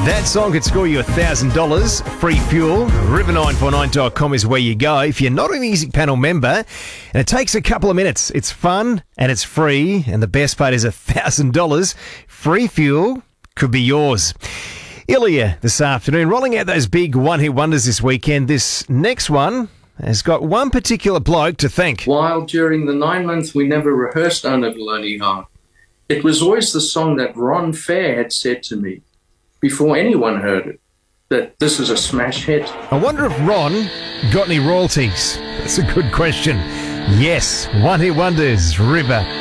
That song could score you $1,000. Free fuel. River949.com is where you go. If you're not a Music Panel member, and it takes a couple of minutes, it's fun and it's free. And the best part is $1,000. Free fuel could be yours. Ilya this afternoon, rolling out those big one-hit wonders this weekend. This next one has got one particular bloke to thank. While during the 9 months we never rehearsed Under the Lonely Heart, it was always the song that Ron Fair had said to me before anyone heard it, that this is a smash hit. I wonder if Ron got any royalties. That's a good question. Yes, one-hit wonders, River.